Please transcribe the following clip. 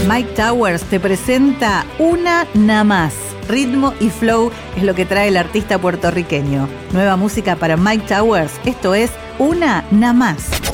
Myke Towers te presenta Una Na Más. Ritmo y flow es lo que trae el artista puertorriqueño. Nueva música para Myke Towers, esto es Una Na Más.